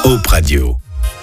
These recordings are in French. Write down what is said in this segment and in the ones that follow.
Hope Radio.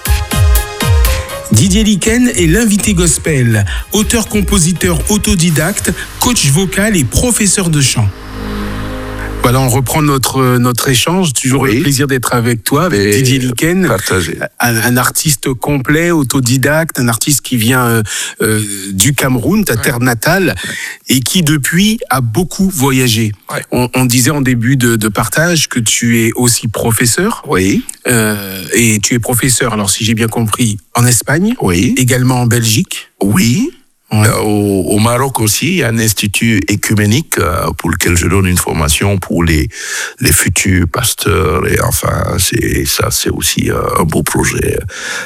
Didier Liken est l'invité gospel, auteur-compositeur autodidacte, coach vocal et professeur de chant. Voilà, on reprend notre échange. Toujours le plaisir d'être avec toi, avec Didier Liken. Partagé. Un artiste complet, autodidacte, un artiste qui vient du Cameroun, ta terre natale, et qui depuis a beaucoup voyagé. Ouais. On disait en début de partage que tu es aussi professeur. Oui. Et tu es professeur, alors si j'ai bien compris, en Espagne, Oui. également en Belgique. Oui. Ouais. Au Maroc aussi, il y a un institut écuménique pour lequel je donne une formation pour les futurs pasteurs. Et enfin, c'est aussi un beau projet.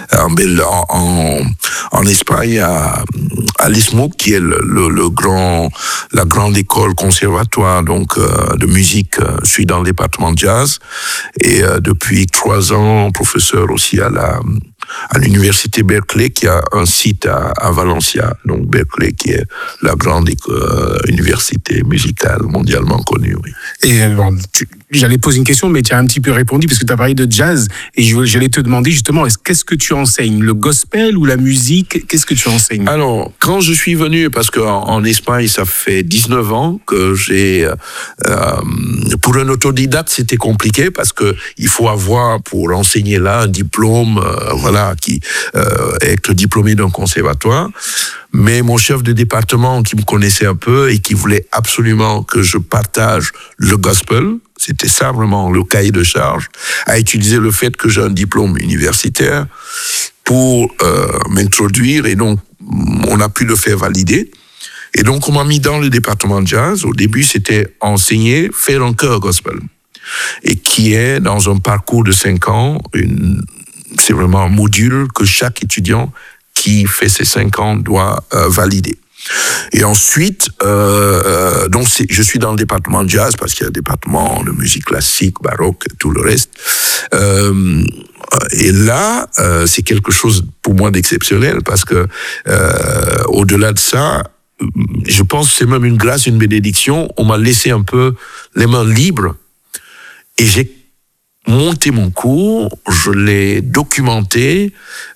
En Espagne, à l'ISMUC, qui est la grande école conservatoire donc de musique. Je suis dans le département de jazz et depuis 3 ans, professeur aussi à l'université Berkeley, qui a un site à Valencia, donc Berkeley, qui est la grande université musicale mondialement connue. Oui. Et bon, j'allais poser une question, mais tu as un petit peu répondu, parce que tu as parlé de jazz, et j'allais te demander justement, qu'est-ce que tu enseignes? Le gospel ou la musique? Qu'est-ce que tu enseignes? Alors, quand je suis venu, parce qu'en Espagne, ça fait 19 ans que j'ai... pour un autodidacte, c'était compliqué, parce que il faut avoir, pour enseigner là, un diplôme, qui être diplômé d'un conservatoire. Mais mon chef de département, qui me connaissait un peu et qui voulait absolument que je partage le gospel, c'était ça vraiment le cahier de charge, a utilisé le fait que j'ai un diplôme universitaire pour m'introduire, et donc on a pu le faire valider. Et donc on m'a mis dans le département de jazz. Au début, c'était enseigner, faire un chœur gospel, et qui est dans un parcours de 5 ans, c'est vraiment un module que chaque étudiant qui fait ses 5 ans doit valider. Et ensuite, donc je suis dans le département de jazz, parce qu'il y a un département de musique classique, baroque, et tout le reste. Et là, c'est quelque chose pour moi d'exceptionnel, parce que au-delà de ça, je pense que c'est même une grâce, une bénédiction. On m'a laissé un peu les mains libres, et j'ai monté mon cours, je l'ai documenté,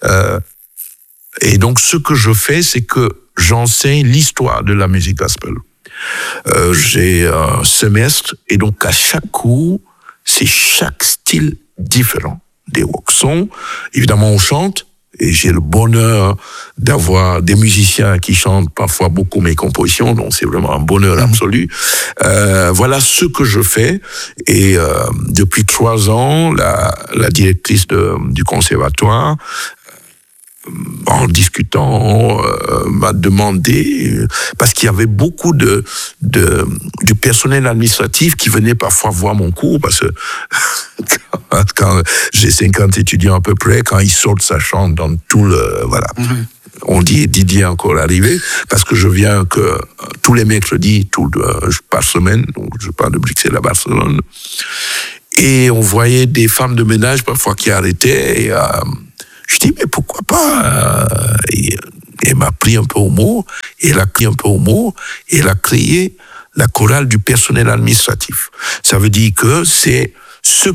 et donc ce que je fais, c'est que j'enseigne l'histoire de la musique gospel. J'ai un semestre, et donc à chaque cours, c'est chaque style différent. Des rock-sons, évidemment on chante, et j'ai le bonheur d'avoir des musiciens qui chantent parfois beaucoup mes compositions, donc c'est vraiment un bonheur absolu. Voilà ce que je fais, et depuis 3 ans, la directrice du conservatoire, en discutant, m'a demandé, parce qu'il y avait beaucoup du personnel administratif qui venait parfois voir mon cours, parce que quand j'ai 50 étudiants à peu près, quand ils sortent, ça chante dans tout le... Voilà. On dit Didier encore arrivé, parce que je viens que tous les mercredis, par semaine, donc je pars de Bruxelles à Barcelone, et on voyait des femmes de ménage parfois qui arrêtaient, et je dis, mais pourquoi pas et elle m'a pris un peu au mot, et elle a créé la chorale du personnel administratif. Ça veut dire que c'est ce